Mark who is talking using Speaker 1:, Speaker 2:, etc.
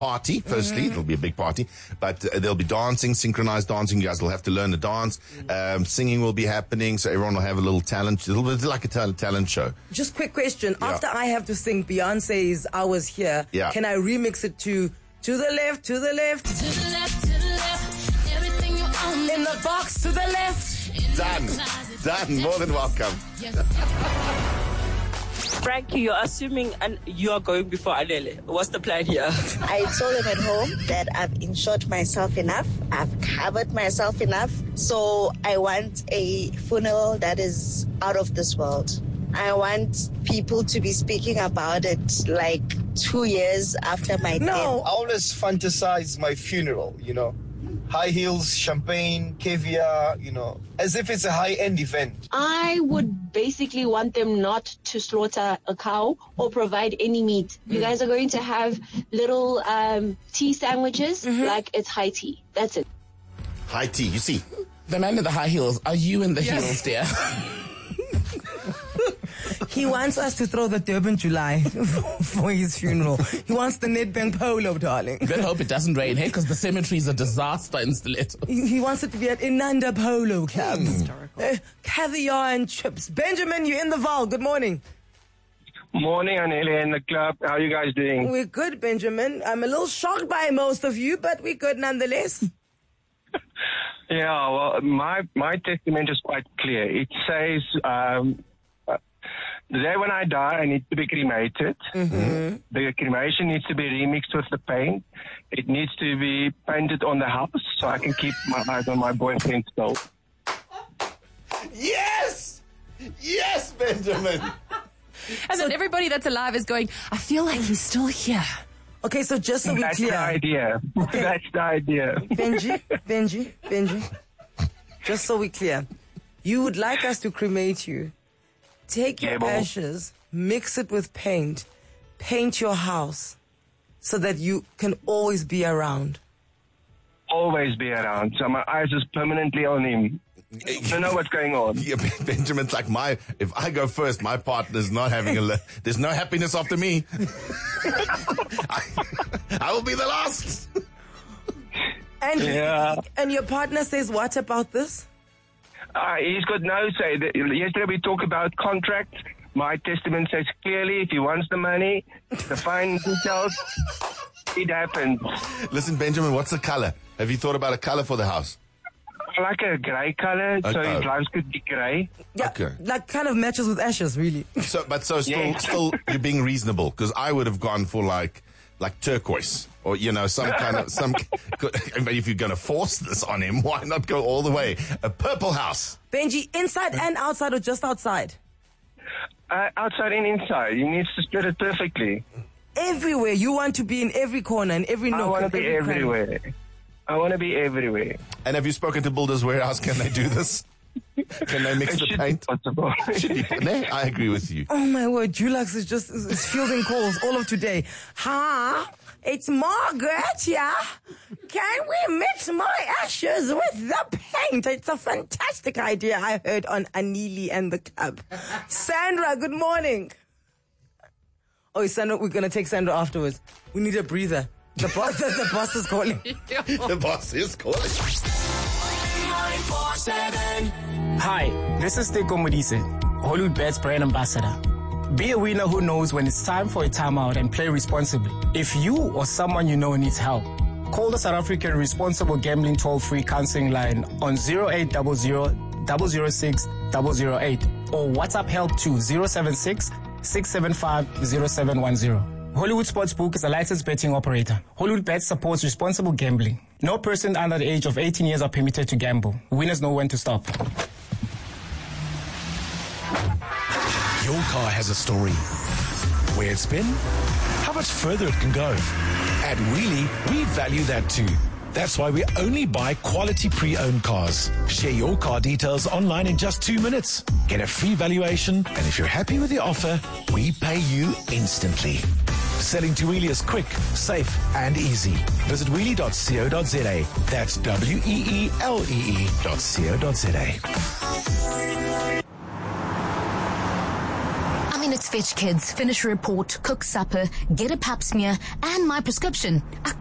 Speaker 1: party. Firstly, it'll be a big party, but there'll be dancing, synchronized dancing. You guys will have to learn to dance. Singing will be happening, so everyone will have a little talent. It'll be like a talent show.
Speaker 2: Just quick question. Yeah. After I have to sing Beyonce's I Was Here, can I remix it to the left, to the left, to the left, to the left, everything you own in the box to the left?
Speaker 1: Done. More than welcome.
Speaker 3: Frankie, you're assuming you are going before Anele. What's the plan here?
Speaker 4: I told them at home that I've insured myself enough. I've covered myself enough. So I want a funeral that is out of this world. I want people to be speaking about it like 2 years after my death.
Speaker 5: I always fantasize my funeral, High heels, champagne, caviar, as if it's a high-end event.
Speaker 6: I would basically want them not to slaughter a cow or provide any meat. You guys are going to have little tea sandwiches like it's high tea. That's it.
Speaker 1: High tea, you see.
Speaker 7: The man in the high heels, are you in the heels, dear?
Speaker 2: He wants us to throw the Durban July for his funeral. He wants the Nedbank polo, darling.
Speaker 7: Better hope it doesn't rain, hey? Because the cemetery is a disaster in Stiletto.
Speaker 2: He wants it to be at Inanda Polo Club. Caviar and chips. Benjamin, you're in the Val. Good morning.
Speaker 8: Morning, Anele and the club. How are you guys doing?
Speaker 2: We're good, Benjamin. I'm a little shocked by most of you, but we're good nonetheless.
Speaker 8: Yeah, well, my testament is quite clear. It says... the day when I die, I need to be cremated. Mm-hmm. The cremation needs to be remixed with the paint. It needs to be painted on the house so I can keep my eyes on my boyfriend still.
Speaker 1: Yes! Yes, Benjamin!
Speaker 9: And then everybody that's alive is going, I feel like he's still here.
Speaker 2: Okay, so just so we're clear.
Speaker 8: That's the idea. Okay. That's the idea.
Speaker 2: Benji. Just so we're clear. You would like us to cremate you. Take your ashes, mix it with paint your house so that you can always be around.
Speaker 8: Always be around. So my eyes is permanently on him. I don't know what's going on.
Speaker 1: Yeah, Benjamin's like if I go first, my partner's not having there's no happiness after me. I will be the last.
Speaker 2: And your partner says what about this?
Speaker 8: He's got no say. Yesterday we talked about contract. My testament says clearly if he wants the money, the fine details, it happens.
Speaker 1: Listen, Benjamin, what's the color? Have you thought about a color for the house?
Speaker 8: I like a grey color, so his lives could be grey.
Speaker 2: Yeah, okay. Like kind of matches with ashes, really.
Speaker 1: So still you're being reasonable, because I would have gone for like turquoise or, some kind of, but if you're going to force this on him, why not go all the way? A purple house.
Speaker 2: Benji, inside and outside or just outside?
Speaker 8: Outside and inside. He needs to split it perfectly.
Speaker 2: Everywhere. You want to be in every corner and every nook.
Speaker 8: I want to be everywhere. I want to be everywhere.
Speaker 1: And have you spoken to Builders Warehouse? Can they do this? Can they mix the paint?
Speaker 8: Possible.
Speaker 1: I agree with you.
Speaker 2: Oh my word, Dulux is fielding calls all of today. It's Margaret, yeah? Can we mix my ashes with the paint? It's a fantastic idea I heard on Anili and the club. Sandra, good morning. Oh, Sandra, we're going to take Sandra afterwards. We need a breather. The boss is calling.
Speaker 1: The boss is calling.
Speaker 10: Hi, this is Teko Modise, Hollywood Bets brand ambassador. Be a winner who knows when it's time for a timeout and play responsibly. If you or someone you know needs help, call the South African Responsible Gambling toll-free counseling line on 0800 006 008 or WhatsApp help to 076 675 0710. Hollywood Sportsbook is a licensed betting operator. Hollywood Bets supports responsible gambling. No person under the age of 18 years are permitted to gamble. Winners know when to stop.
Speaker 11: Your car has a story. Where it's been, how much further it can go. At Wheelie, we value that too. That's why we only buy quality pre-owned cars. Share your car details online in just 2 minutes. Get a free valuation, and if you're happy with the offer, we pay you instantly. Selling to Wheelie is quick, safe, and easy. Visit wheelie.co.za. That's WEELEE.co.za.
Speaker 12: minutes fetch kids, finish a report, cook supper, get a pap smear, and my prescription.